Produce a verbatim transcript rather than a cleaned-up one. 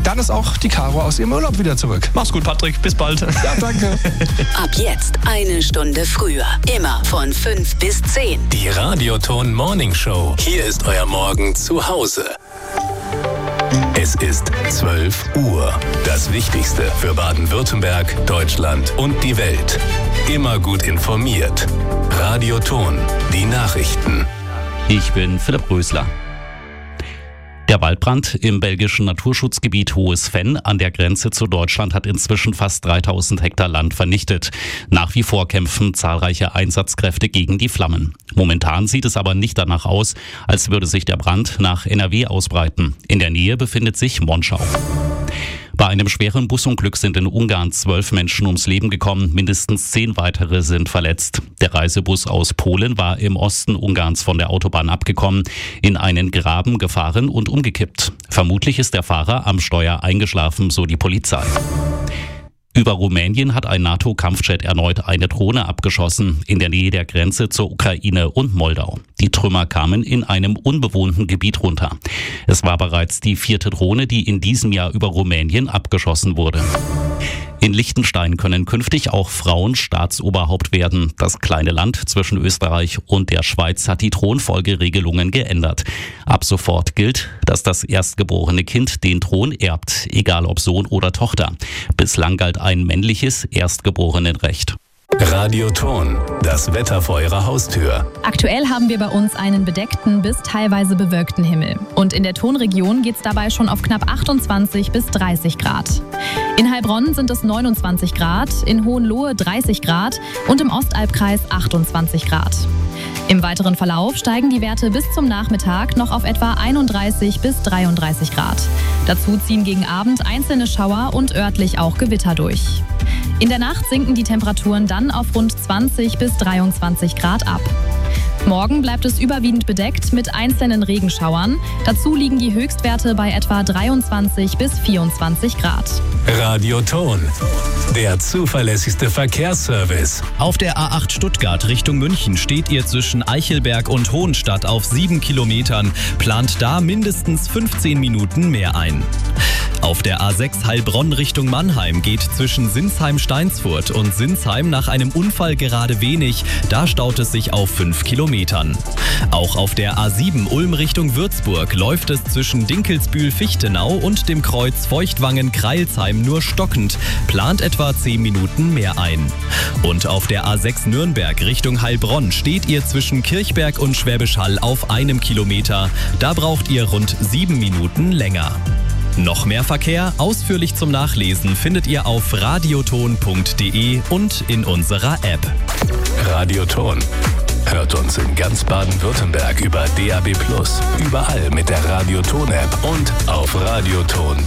dann ist auch die Caro aus ihrem Urlaub wieder zurück. Mach's gut, Patrick. Bis bald. Ja, danke. Ab jetzt eine Stunde früher. Immer von fünf bis zehn. Die Radioton Morning Show. Hier ist euer Morgen zu Hause. Es ist zwölf Uhr. Das Wichtigste für Baden-Württemberg, Deutschland und die Welt. Immer gut informiert. Radioton. Die Nachrichten. Ich bin Philipp Rösler. Der Waldbrand im belgischen Naturschutzgebiet Hohes Venn an der Grenze zu Deutschland hat inzwischen fast dreitausend Hektar Land vernichtet. Nach wie vor kämpfen zahlreiche Einsatzkräfte gegen die Flammen. Momentan sieht es aber nicht danach aus, als würde sich der Brand nach N R W ausbreiten. In der Nähe befindet sich Monschau. Bei einem schweren Busunglück sind in Ungarn zwölf Menschen ums Leben gekommen, mindestens zehn weitere sind verletzt. Der Reisebus aus Polen war im Osten Ungarns von der Autobahn abgekommen, in einen Graben gefahren und umgekippt. Vermutlich ist der Fahrer am Steuer eingeschlafen, so die Polizei. Über Rumänien hat ein NATO-Kampfjet erneut eine Drohne abgeschossen, in der Nähe der Grenze zur Ukraine und Moldau. Die Trümmer kamen in einem unbewohnten Gebiet runter. Es war bereits die vierte Drohne, die in diesem Jahr über Rumänien abgeschossen wurde. In Liechtenstein können künftig auch Frauen Staatsoberhaupt werden. Das kleine Land zwischen Österreich und der Schweiz hat die Thronfolgeregelungen geändert. Ab sofort gilt, dass das erstgeborene Kind den Thron erbt, egal ob Sohn oder Tochter. Bislang galt ein männliches Erstgeborenenrecht. Radioton. Das Wetter vor eurer Haustür. Aktuell haben wir bei uns einen bedeckten bis teilweise bewölkten Himmel. Und in der Tonregion geht es dabei schon auf knapp achtundzwanzig bis dreißig Grad. In Heilbronn sind es neunundzwanzig Grad, in Hohenlohe dreißig Grad und im Ostalbkreis achtundzwanzig Grad. Im weiteren Verlauf steigen die Werte bis zum Nachmittag noch auf etwa einunddreißig bis dreiunddreißig Grad. Dazu ziehen gegen Abend einzelne Schauer und örtlich auch Gewitter durch. In der Nacht sinken die Temperaturen dann auf rund zwanzig bis dreiundzwanzig Grad ab. Morgen bleibt es überwiegend bedeckt mit einzelnen Regenschauern. Dazu liegen die Höchstwerte bei etwa dreiundzwanzig bis vierundzwanzig Grad. Radioton. Der zuverlässigste Verkehrsservice. Auf der A acht Stuttgart Richtung München steht ihr zwischen Eichelberg und Hohenstadt auf sieben Kilometern. Plant da mindestens fünfzehn Minuten mehr ein. Auf der A sechs Heilbronn Richtung Mannheim geht zwischen Sinsheim-Steinsfurt und Sinsheim nach einem Unfall gerade wenig. Da staut es sich auf fünf Kilometern. Auch auf der A sieben Ulm Richtung Würzburg läuft es zwischen Dinkelsbühl-Fichtenau und dem Kreuz Feuchtwangen-Kreilsheim nur stockend. Plant etwa zehn Minuten mehr ein. Und auf der A sechs Nürnberg Richtung Heilbronn steht ihr zwischen Kirchberg und Schwäbisch Hall auf einem Kilometer. Da braucht ihr rund sieben Minuten länger. Noch mehr Verkehr, ausführlich zum Nachlesen, findet ihr auf radioton punkt de und in unserer App. Radioton. Hört uns in ganz Baden-Württemberg über D A B plus, überall mit der Radioton-App und auf radioton.